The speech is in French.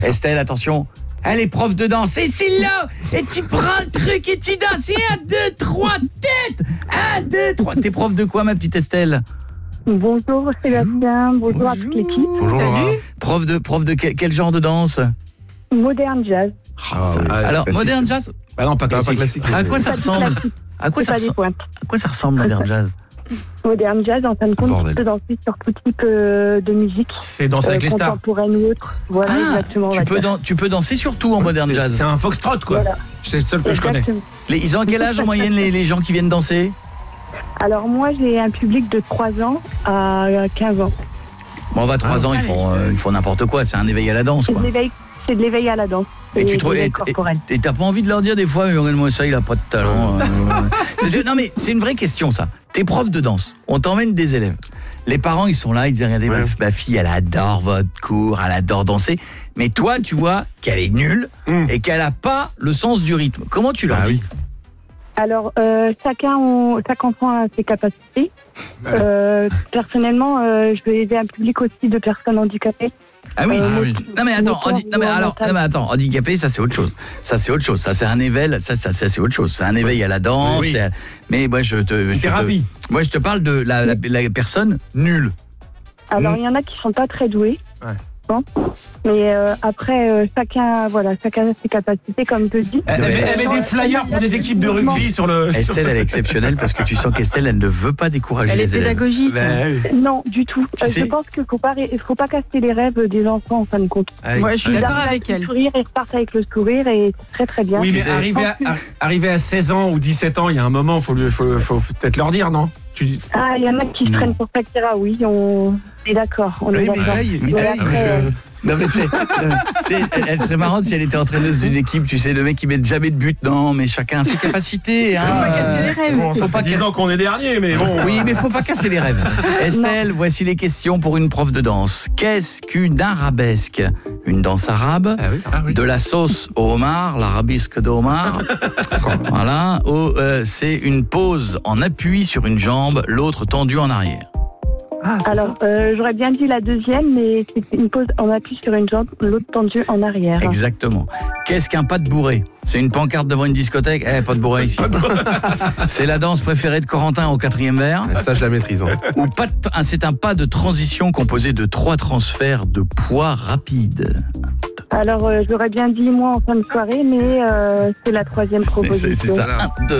Estelle, attention. Elle est prof de danse, et c'est là. Et tu prends le truc et tu danses. Et 1, 2, 3, tête. 1, 2, 3. T'es prof de quoi, ma petite Estelle? Bonjour Sébastien, bonjour à toute l'équipe. Bonjour Laura. Prof de quel genre de danse? Modern jazz. Alors, classique. modern jazz, Bah non, pas Pas classique. classique. à quoi ça ressemble? À quoi ça C'est pas des ressemble? pointes. À quoi ça ressemble, modern jazz? Modern jazz, en fin de compte, bordel. tu peux danser sur tout type de musique. C'est danser avec les stars. Contemporaine ou autre. Voilà, exactement. on va dire. Tu peux danser sur tout en modern jazz. C'est un foxtrot, quoi. Voilà. C'est le seul que je connais. Exactement. Ils ont quel âge en moyenne, les gens qui viennent danser? Alors moi, j'ai un public de 3 ans à 15 ans. Bon, on va 3 ans, ils font n'importe quoi. C'est un éveil à la danse, C'est quoi. de l'éveil à la danse. Et tu trouves, de l'éveil corporel. et t'as pas envie de leur dire des fois, mais regarde-moi ça, il a pas de talent. Non mais c'est une vraie question, ça. T'es prof de danse, on t'emmène des élèves. Les parents, ils sont là, ils disent, regardez, ma fille, elle adore votre cours, elle adore danser. Mais toi, tu vois qu'elle est nulle et qu'elle a pas le sens du rythme. Comment tu leur dis? Alors, chaque enfant a ses capacités. Personnellement, je vais aider un public aussi de personnes handicapées. Ah oui. oui. Non mais attends, handicapé, ça c'est autre chose. Ça c'est autre chose. Ça c'est un éveil, ça c'est autre chose. C'est un éveil à la danse. Oui. Mais moi Thérapie. Moi je te parle de la personne nulle. Alors, il y en a qui sont pas très doués. Ouais. Bon. Mais après, chacun a ses capacités, comme je te dis. Elle met des flyers pour des équipes de rugby sur le... Estelle, elle est exceptionnelle parce que tu sens qu'Estelle, elle ne veut pas décourager Elle est les élèves. pédagogique. Non, du tout. Tu sais- Je pense qu'il faut pas casser les rêves des enfants, en fin de compte. Ouais, je suis Ils d'accord arrivent avec le elle. sourire, ils repartent avec le sourire et c'est très très bien. Oui, mais Tu sais- arriver à 16 ans ou 17 ans, il y a un moment, faut peut-être leur dire, non? Ah, il y en a qui se prennent pour Shakira, oui, on est d'accord. On est Oui, d'accord. mais Mais après, Non mais elle serait marrante si elle était entraîneuse d'une équipe, tu sais, le mec qui met jamais de but. Non, mais chacun a ses capacités. Faut pas casser les rêves. Bon, ça Faut pas fait 10 ans qu'on est dernier, mais bon... Oui, mais faut pas casser les rêves. Estelle, voici les questions pour une prof de danse. Qu'est-ce qu'une arabesque? Une danse arabe, de la sauce au homard, l'arabesque de homard. Voilà. C'est une pose en appui sur une jambe, l'autre tendue en arrière. alors, j'aurais bien dit la deuxième, mais c'est une pose, on appuie sur une jambe, l'autre tendue en arrière. Exactement. Qu'est-ce qu'un pas de bourré? C'est une pancarte devant une discothèque. Pas de bourré ici. C'est la danse préférée de Corentin au 4e verre. Ça, je la maîtrise. Ou c'est un pas de transition composé de 3 transferts de poids rapides. Alors, j'aurais bien dit moi en fin de soirée, mais c'est la troisième proposition. C'est ça. 1, 2,